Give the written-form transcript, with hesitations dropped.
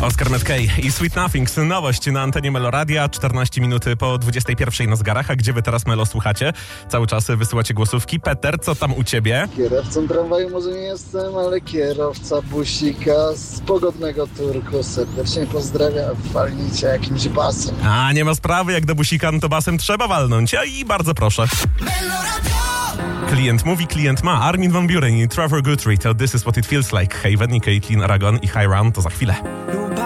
Oscar Mackay i Sweet Nothings. Nowość na antenie Meloradia. 14 minut po 21 na zegarach. A gdzie wy teraz, Melo, słuchacie? Cały czas wysyłacie głosówki. Peter, co tam u ciebie? Kierowcą tramwaju może nie jestem, ale kierowca busika z pogodnego Turku serdecznie pozdrawiam. Walnijcie jakimś basem. A, nie ma sprawy, jak do busika, no to basem trzeba walnąć. A i bardzo proszę. Klient mówi, klient ma. Armin van Buuren i Trevor Guthrie to This Is What It Feels Like. Haven i Caitlin Aragon i High Round to za chwilę.